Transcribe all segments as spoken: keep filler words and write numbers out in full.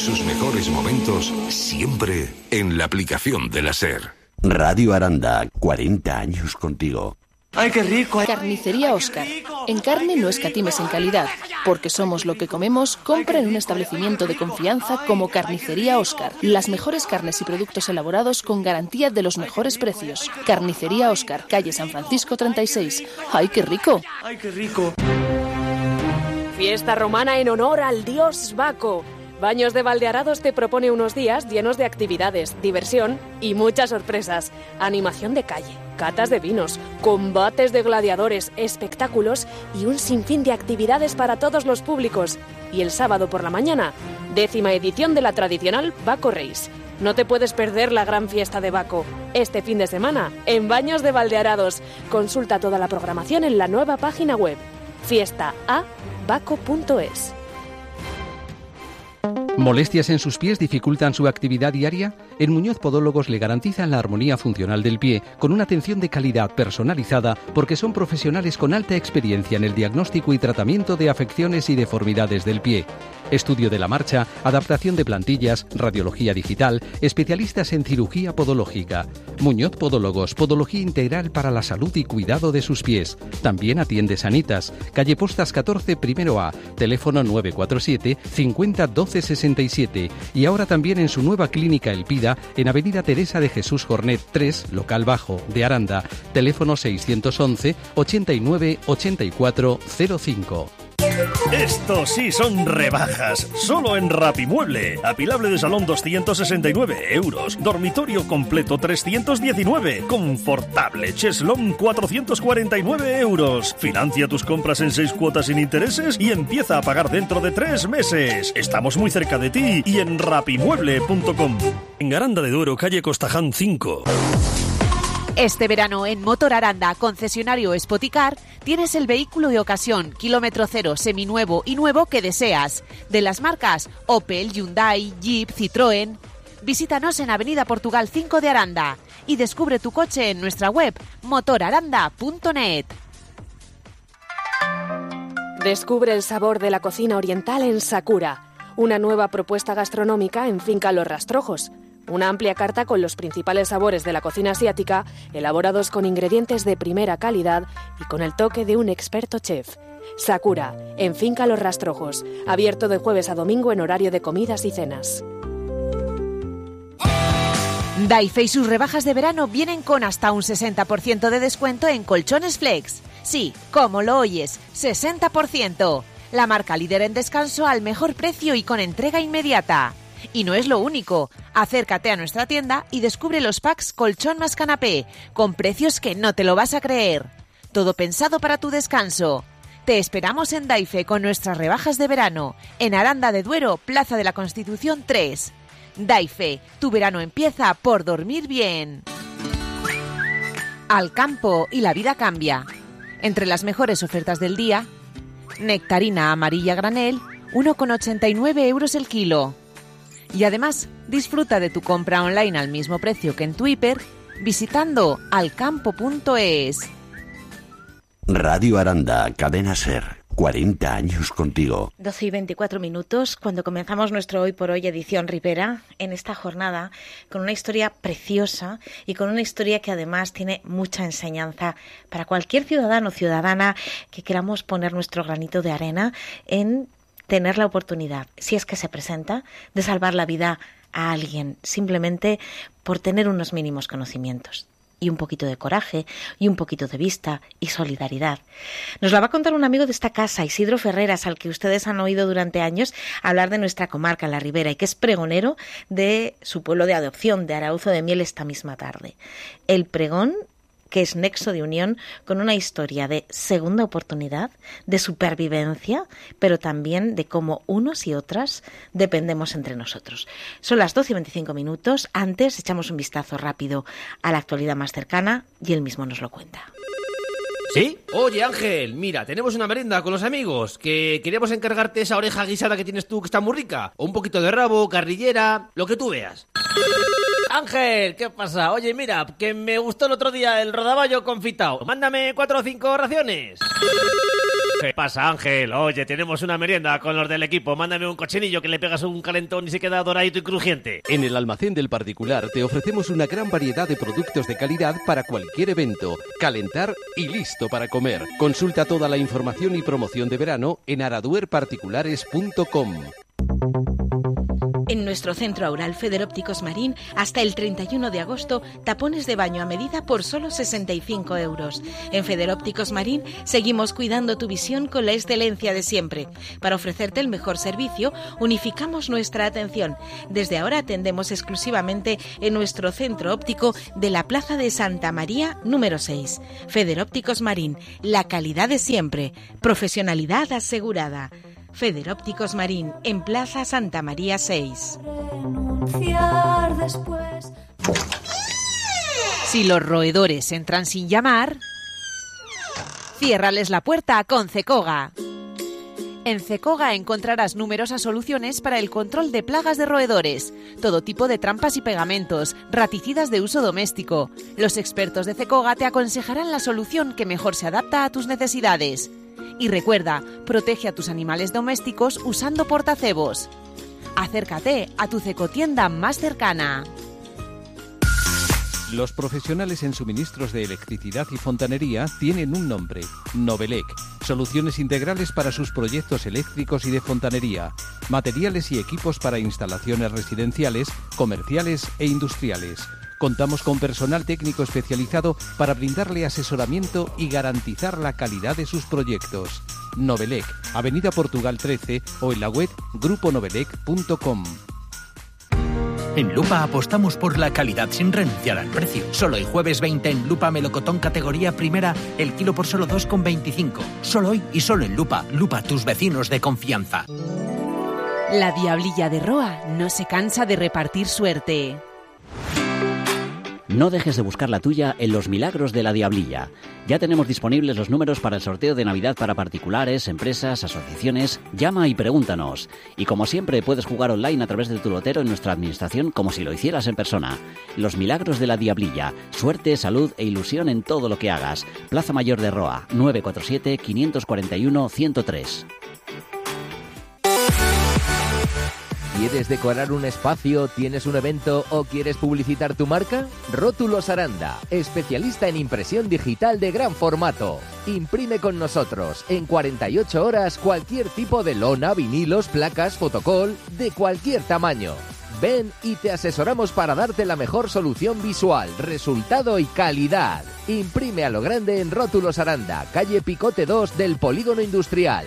sus mejores momentos siempre en la aplicación de la SER. Radio Aranda, cuarenta años contigo. ¡Ay, qué rico! Carnicería Óscar. En carne no escatimes en calidad, porque somos lo que comemos. Compra en un establecimiento de confianza como Carnicería Óscar. Las mejores carnes y productos elaborados con garantía de los mejores precios. Carnicería Óscar, calle San Francisco treinta y seis. ¡Ay, qué rico! ¡Ay, qué rico! Fiesta romana en honor al dios Baco. Baños de Valdearados te propone unos días llenos de actividades, diversión y muchas sorpresas. Animación de calle, catas de vinos, combates de gladiadores, espectáculos y un sinfín de actividades para todos los públicos. Y el sábado por la mañana, décima edición de la tradicional Baco Race. No te puedes perder la gran fiesta de Baco. Este fin de semana, en Baños de Valdearados. Consulta toda la programación en la nueva página web fiesta a baco punto es. ¿Molestias en sus pies dificultan su actividad diaria? En Muñoz Podólogos le garantizan la armonía funcional del pie con una atención de calidad personalizada porque son profesionales con alta experiencia en el diagnóstico y tratamiento de afecciones y deformidades del pie. Estudio de la marcha, adaptación de plantillas, radiología digital, especialistas en cirugía podológica. Muñoz Podólogos, podología integral para la salud y cuidado de sus pies. También atiende Sanitas, calle Postas catorce, primero A, teléfono nueve cuatro siete, cincuenta, doce sesenta y siete. Y ahora también en su nueva clínica El Pida, en avenida Teresa de Jesús Jornet tres, local bajo, de Aranda, teléfono seiscientos once, ochenta y nueve, ochenta y cuatro, cero cinco. Estos sí son rebajas, solo en Rapimueble. Apilable de salón doscientos sesenta y nueve euros, dormitorio completo trescientos diecinueve, confortable cheslón cuatrocientos cuarenta y nueve euros. Financia tus compras en seis cuotas sin intereses y empieza a pagar dentro de tres meses. Estamos muy cerca de ti y en rapimueble punto com. En Aranda de Duero, calle Costaján cinco. Este verano en Motor Aranda, concesionario Spoticar, tienes el vehículo de ocasión, kilómetro cero, seminuevo y nuevo que deseas. De las marcas Opel, Hyundai, Jeep, Citroën. Visítanos en Avenida Portugal cinco de Aranda y descubre tu coche en nuestra web motor aranda punto net. Descubre el sabor de la cocina oriental en Sakura, una nueva propuesta gastronómica en Finca Los Rastrojos. Una amplia carta con los principales sabores de la cocina asiática, elaborados con ingredientes de primera calidad y con el toque de un experto chef. Sakura, en Finca Los Rastrojos, abierto de jueves a domingo en horario de comidas y cenas. Daife y sus rebajas de verano vienen con hasta un sesenta por ciento de descuento en colchones Flex. Sí, como lo oyes, sesenta por ciento. La marca líder en descanso al mejor precio y con entrega inmediata. Y no es lo único. Acércate a nuestra tienda y descubre los packs colchón más canapé, con precios que no te lo vas a creer. Todo pensado para tu descanso. Te esperamos en Daife con nuestras rebajas de verano, en Aranda de Duero, Plaza de la Constitución tres. Daife, tu verano empieza por dormir bien. Al campo y la vida cambia. Entre las mejores ofertas del día, nectarina amarilla granel, uno con ochenta y nueve euros el kilo. Y además, disfruta de tu compra online al mismo precio que en tu hiper visitando alcampo punto es. Radio Aranda, Cadena SER, cuarenta años contigo. doce y veinticuatro minutos cuando comenzamos nuestro Hoy por Hoy edición Ribera en esta jornada con una historia preciosa y con una historia que además tiene mucha enseñanza para cualquier ciudadano o ciudadana que queramos poner nuestro granito de arena en tener la oportunidad, si es que se presenta, de salvar la vida a alguien, simplemente por tener unos mínimos conocimientos. Y un poquito de coraje, y un poquito de vista, y solidaridad. Nos la va a contar un amigo de esta casa, Isidro Ferreras, al que ustedes han oído durante años hablar de nuestra comarca, La Ribera, y que es pregonero de su pueblo de adopción, de Arauzo de Miel, esta misma tarde. El pregón, que es nexo de unión con una historia de segunda oportunidad, de supervivencia, pero también de cómo unos y otras dependemos entre nosotros. Son las doce y veinticinco minutos. Antes echamos un vistazo rápido a la actualidad más cercana y él mismo nos lo cuenta. ¿Sí? Oye, Ángel, mira, tenemos una merienda con los amigos, que queríamos encargarte esa oreja guisada que tienes tú, que está muy rica, o un poquito de rabo, carrillera, lo que tú veas. Ángel, ¿qué pasa? Oye, mira, que me gustó el otro día el rodaballo confitado. Mándame cuatro o cinco raciones. ¿Qué pasa, Ángel? Oye, tenemos una merienda con los del equipo. Mándame un cochinillo que le pegas un calentón y se queda doradito y crujiente. En el almacén del particular te ofrecemos una gran variedad de productos de calidad para cualquier evento. Calentar y listo para comer. Consulta toda la información y promoción de verano en araduer particulares punto com. En nuestro centro Aural Federópticos Marín, hasta el treinta y uno de agosto, tapones de baño a medida por solo sesenta y cinco euros. En Federópticos Marín seguimos cuidando tu visión con la excelencia de siempre. Para ofrecerte el mejor servicio, unificamos nuestra atención. Desde ahora atendemos exclusivamente en nuestro centro óptico de la Plaza de Santa María número seis. Federópticos Marín, la calidad de siempre, profesionalidad asegurada. Federópticos Marín, en Plaza Santa María seis. Si los roedores entran sin llamar, ciérrales la puerta con Cecoga. En Cecoga encontrarás numerosas soluciones para el control de plagas de roedores, todo tipo de trampas y pegamentos, raticidas de uso doméstico. Los expertos de Cecoga te aconsejarán la solución que mejor se adapta a tus necesidades. Y recuerda, protege a tus animales domésticos usando portacebos. Acércate a tu Cecotienda más cercana. Los profesionales en suministros de electricidad y fontanería tienen un nombre: Novelec. Soluciones integrales para sus proyectos eléctricos y de fontanería. Materiales y equipos para instalaciones residenciales, comerciales e industriales. Contamos con personal técnico especializado para brindarle asesoramiento y garantizar la calidad de sus proyectos. Novelec, Avenida Portugal trece o en la web grupo novelec punto com. En Lupa apostamos por la calidad sin renunciar al precio. Solo el jueves veinte en Lupa melocotón categoría primera, el kilo por solo dos con veinticinco. Solo hoy y solo en Lupa. Lupa, tus vecinos de confianza. La Diablilla de Roa no se cansa de repartir suerte. No dejes de buscar la tuya en los milagros de la Diablilla. Ya tenemos disponibles los números para el sorteo de Navidad para particulares, empresas, asociaciones. Llama y pregúntanos. Y como siempre, puedes jugar online a través de tu lotero en nuestra administración como si lo hicieras en persona. Los milagros de la Diablilla. Suerte, salud e ilusión en todo lo que hagas. Plaza Mayor de Roa, nueve cuatro siete, cinco cuatro uno, uno cero tres. ¿Quieres decorar un espacio, tienes un evento o quieres publicitar tu marca? Rótulos Aranda, especialista en impresión digital de gran formato. Imprime con nosotros en cuarenta y ocho horas cualquier tipo de lona, vinilos, placas, fotocol, de cualquier tamaño. Ven y te asesoramos para darte la mejor solución visual, resultado y calidad. Imprime a lo grande en Rótulos Aranda, calle Picote dos del Polígono Industrial.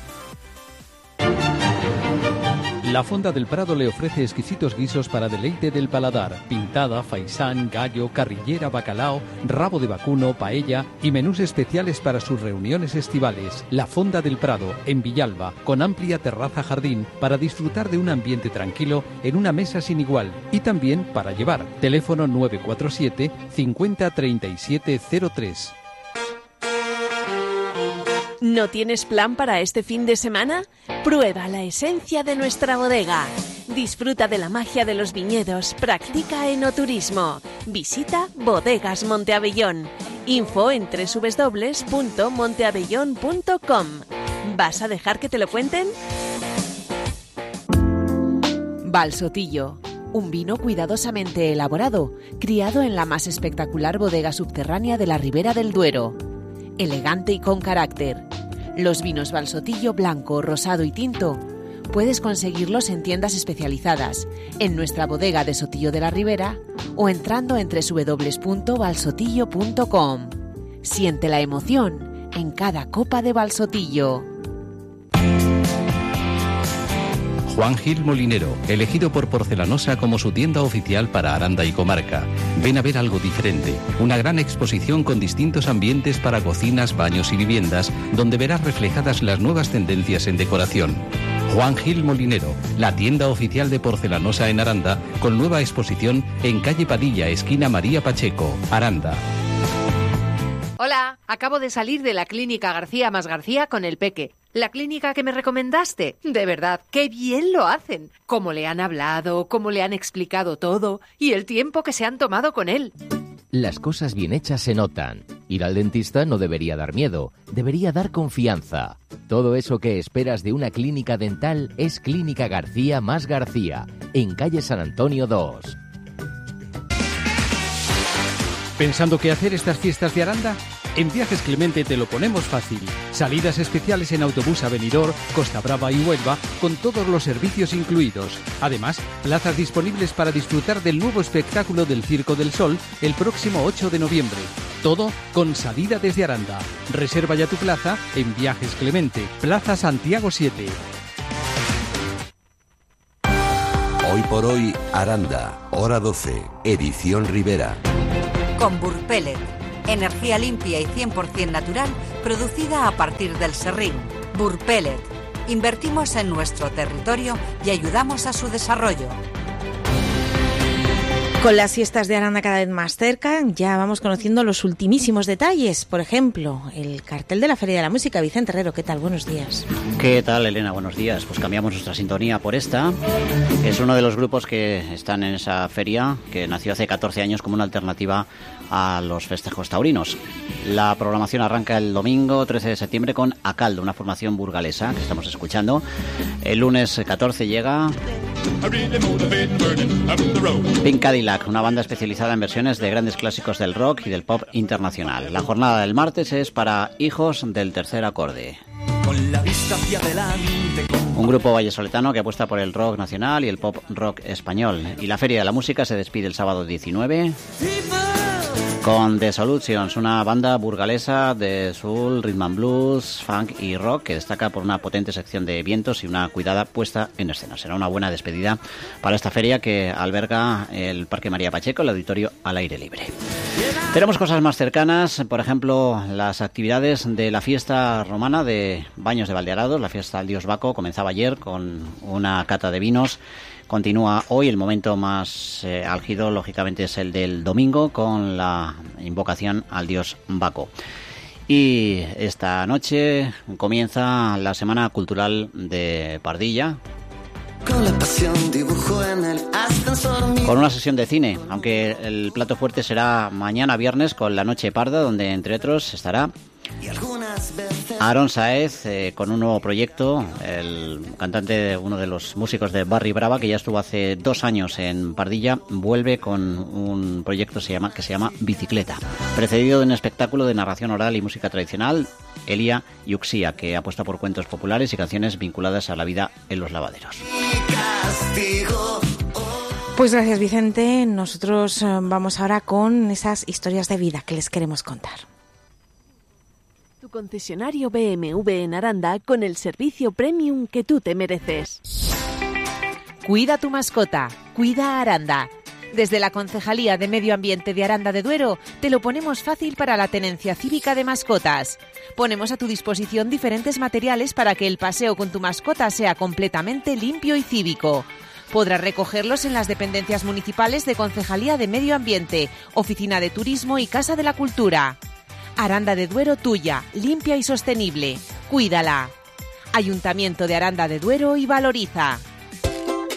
La Fonda del Prado le ofrece exquisitos guisos para deleite del paladar: pintada, faisán, gallo, carrillera, bacalao, rabo de vacuno, paella y menús especiales para sus reuniones estivales. La Fonda del Prado, en Villalba, con amplia terraza jardín para disfrutar de un ambiente tranquilo en una mesa sin igual, y también para llevar. Teléfono nueve cuatro siete, cincuenta, treinta y siete cero tres. ¿No tienes plan para este fin de semana? Prueba la esencia de nuestra bodega. Disfruta de la magia de los viñedos. Practica enoturismo. Visita Bodegas Monteabellón. Info en doble u doble u doble u punto monteabellón punto com. ¿Vas a dejar que te lo cuenten? Valsotillo. Un vino cuidadosamente elaborado, criado en la más espectacular bodega subterránea de la Ribera del Duero. Elegante y con carácter. Los vinos Valsotillo blanco, rosado y tinto puedes conseguirlos en tiendas especializadas, en nuestra bodega de Sotillo de la Ribera o entrando en doble u doble u doble u punto valsotillo punto com. Siente la emoción en cada copa de Valsotillo. Juan Gil Molinero, elegido por Porcelanosa como su tienda oficial para Aranda y comarca. Ven a ver algo diferente, una gran exposición con distintos ambientes para cocinas, baños y viviendas, donde verás reflejadas las nuevas tendencias en decoración. Juan Gil Molinero, la tienda oficial de Porcelanosa en Aranda, con nueva exposición en calle Padilla, esquina María Pacheco, Aranda. Hola, acabo de salir de la clínica García más García con el Peque. La clínica que me recomendaste. De verdad, qué bien lo hacen. Cómo le han hablado, cómo le han explicado todo y el tiempo que se han tomado con él. Las cosas bien hechas se notan. Ir al dentista no debería dar miedo, debería dar confianza. Todo eso que esperas de una clínica dental es Clínica García más García, en calle San Antonio dos. ¿Pensando qué hacer estas fiestas de Aranda? En Viajes Clemente te lo ponemos fácil. Salidas especiales en autobús a Benidorm, Costa Brava y Huelva, con todos los servicios incluidos. Además, plazas disponibles para disfrutar del nuevo espectáculo del Circo del Sol el próximo ocho de noviembre. Todo con salida desde Aranda. Reserva ya tu plaza en Viajes Clemente, Plaza Santiago siete. Hoy por hoy, Aranda, hora doce, edición Rivera. Con Burpellet, energía limpia y cien por ciento natural, producida a partir del serrín. Burpellet. Invertimos en nuestro territorio y ayudamos a su desarrollo. Con las fiestas de Aranda cada vez más cerca, ya vamos conociendo los ultimísimos detalles. Por ejemplo, el cartel de la Feria de la Música. Vicente Herrero, ¿qué tal? Buenos días. ¿Qué tal, Elena? Buenos días. Pues cambiamos nuestra sintonía por esta. Es uno de los grupos que están en esa feria, que nació hace catorce años como una alternativa a los festejos taurinos. La programación arranca el domingo trece de septiembre con Acaldo, una formación burgalesa que estamos escuchando. El lunes catorce llega Pink Cadillac, una banda especializada en versiones de grandes clásicos del rock y del pop internacional. La jornada del martes es para Hijos del Tercer Acorde, con la vista hacia adelante. Un grupo vallesoletano que apuesta por el rock nacional y el pop rock español. Y la Feria de la Música se despide el sábado diecinueve con The Solutions, una banda burgalesa de soul, rhythm and blues, funk y rock que destaca por una potente sección de vientos y una cuidada puesta en escena. Será una buena despedida para esta feria que alberga el Parque María Pacheco, el auditorio al aire libre. Tenemos cosas más cercanas, por ejemplo, las actividades de la fiesta romana de Baños de Valdearados. La fiesta del Dios Baco comenzaba ayer con una cata de vinos. Continúa hoy. El momento más eh, álgido, lógicamente, es el del domingo con la invocación al dios Baco. Y esta noche comienza la Semana Cultural de Pardilla, con la pasión dibujo en el ascensor. Con una sesión de cine, aunque el plato fuerte será mañana viernes con La Noche Parda, donde entre otros estará Aaron Saez eh, con un nuevo proyecto, el cantante, uno de los músicos de Barry Brava, que ya estuvo hace dos años en Pardilla, vuelve con un proyecto se llama, que se llama Bicicleta, precedido de un espectáculo de narración oral y música tradicional, Elia Yuxia, que apuesta por cuentos populares y canciones vinculadas a la vida en los lavaderos. Pues gracias, Vicente. Nosotros vamos ahora con esas historias de vida que les queremos contar. Tu concesionario B M W en Aranda con el servicio premium que tú te mereces. Cuida tu mascota, cuida a Aranda. Desde la Concejalía de Medio Ambiente de Aranda de Duero te lo ponemos fácil para la tenencia cívica de mascotas. Ponemos a tu disposición diferentes materiales para que el paseo con tu mascota sea completamente limpio y cívico. Podrás recogerlos en las dependencias municipales de Concejalía de Medio Ambiente, Oficina de Turismo y Casa de la Cultura. Aranda de Duero tuya, limpia y sostenible. Cuídala. Ayuntamiento de Aranda de Duero y Valoriza.